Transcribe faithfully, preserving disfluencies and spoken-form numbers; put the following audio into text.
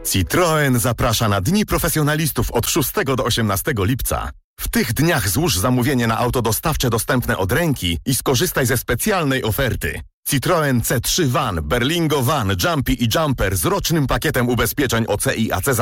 Citroen zaprasza na Dni Profesjonalistów od szóstego do osiemnastego lipca. W tych dniach złóż zamówienie na auto dostawcze dostępne od ręki i skorzystaj ze specjalnej oferty. Citroen C trzy Van, Berlingo Van, Jumpy i Jumper z rocznym pakietem ubezpieczeń O C i A C